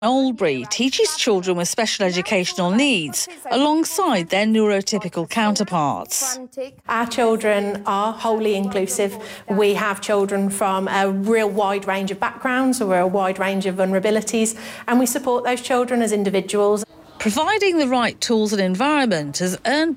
Albury teaches children with special educational needs alongside their neurotypical counterparts. Our children are wholly inclusive. We have children from a real wide range of backgrounds or a wide range of vulnerabilities, and we support those children as individuals. Providing the right tools and environment has earned